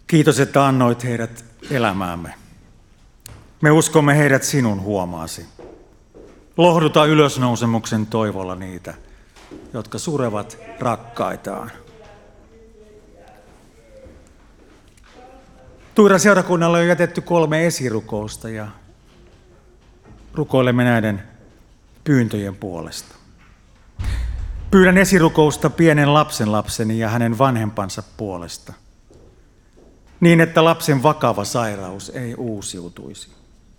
Kiitos, että annoit heidät elämäämme. Me uskomme heidät sinun huomaasi. Lohduta ylösnousemuksen toivolla niitä, jotka surevat rakkaitaan. Tuira-seurakunnalle on jätetty 3 esirukousta ja rukoilemme näiden pyyntöjen puolesta. Pyydän esirukousta pienen lapseni ja hänen vanhempansa puolesta, niin että lapsen vakava sairaus ei uusiutuisi.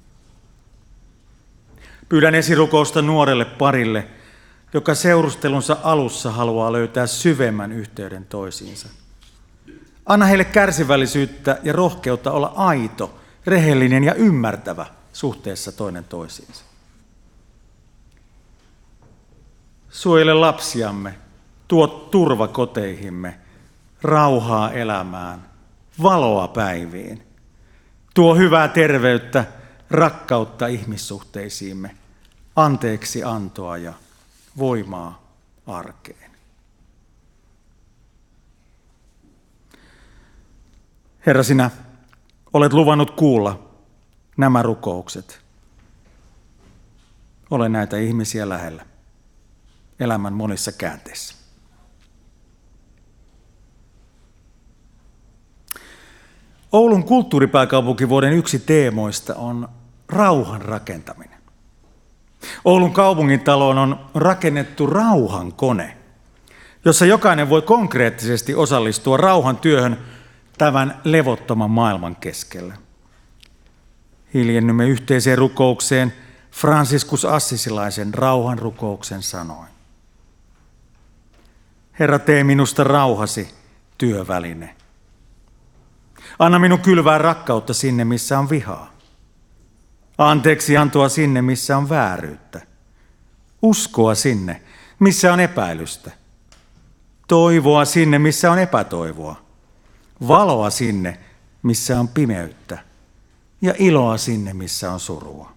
Pyydän esirukousta nuorelle parille, joka seurustelunsa alussa haluaa löytää syvemmän yhteyden toisiinsa. Anna heille kärsivällisyyttä ja rohkeutta olla aito, rehellinen ja ymmärtävä suhteessa toinen toisiinsa. Suojele lapsiamme, tuo turva koteihimme, rauhaa elämään, valoa päiviin. Tuo hyvää terveyttä, rakkautta ihmissuhteisiimme, anteeksi antoa ja voimaa arkeen. Herra, sinä olet luvannut kuulla nämä rukoukset. Ole näitä ihmisiä lähellä elämän monissa käänteissä. Oulun kulttuuripääkaupunkivuoden yksi teemoista on rauhan rakentaminen. Oulun kaupungintaloon on rakennettu rauhankone, jossa jokainen voi konkreettisesti osallistua rauhan työhön tämän levottoman maailman keskellä. Hiljennymme yhteiseen rukoukseen Franciscus Assisilaisen rauhan rukouksen sanoin. Herra, tee minusta rauhasi työväline. Anna minun kylvää rakkautta sinne, missä on vihaa. Anteeksi antoa sinne, missä on vääryyttä. Uskoa sinne, missä on epäilystä. Toivoa sinne, missä on epätoivoa. Valoa sinne, missä on pimeyttä. Ja iloa sinne, missä on surua.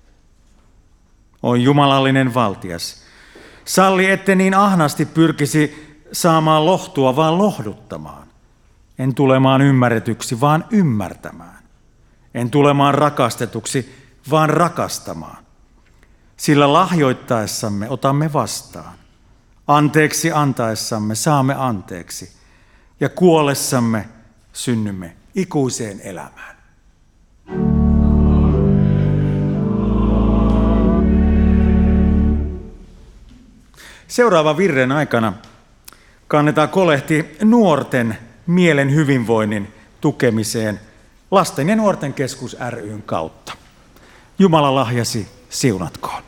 Oi jumalallinen valtias, salli, ette niin ahnaasti pyrkisi saamaan lohtua, vaan lohduttamaan. En tulemaan ymmärretyksi, vaan ymmärtämään. En tulemaan rakastetuksi, vaan rakastamaan. Sillä lahjoittaessamme otamme vastaan. Anteeksi antaessamme saamme anteeksi. Ja kuollessamme synnymme ikuiseen elämään. Seuraavan virren aikana kannetaan kolehti nuorten mielen hyvinvoinnin tukemiseen Lasten ja nuorten keskus ry:n kautta. Jumalan lahjasi siunatkoon.